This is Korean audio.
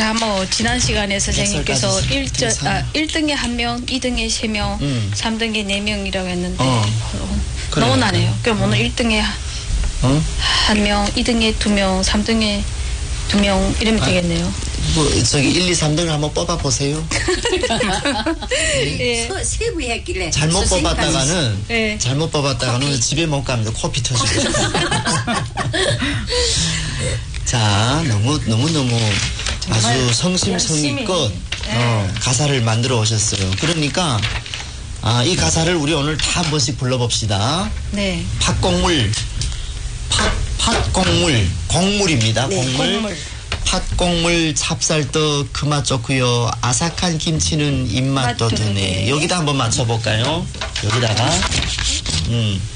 자, 뭐 지난 시간에 선생님께서 해설까지 1등에 1명, 2등에 3명, 3등에 4명이라고 했는데 그래. 너무 나네요. 그럼 오늘 1등에 1명, 2등에 2명, 3등에 2명 이러면 되겠네요. 뭐 저기 1, 2, 3등을 한번 뽑아보세요. 예. 세부했길래 잘못 뽑았다가는 네. 잘못 뽑았다가는 집에 못 갑니다. 코피 터지고. 자, 너무 아주 성심성의껏 가사를 만들어 오셨어요. 그러니까 이 가사를 우리 오늘 다 한 번씩 불러봅시다. 네. 팥곡물, 팥곡물, 곡물입니다. 네, 곡물. 팥곡물 찹쌀떡 그 맛 좋고요. 아삭한 김치는 입맛도 드네. 여기다 한번 맞춰볼까요? 여기다가